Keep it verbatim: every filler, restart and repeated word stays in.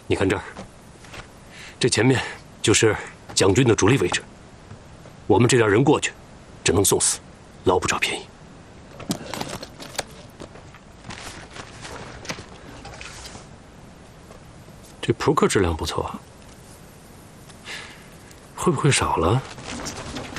你看这儿，这前面就是蒋军的主力位置，我们这点人过去，只能送死，捞不着便宜。这扑克质量不错，会不会少了？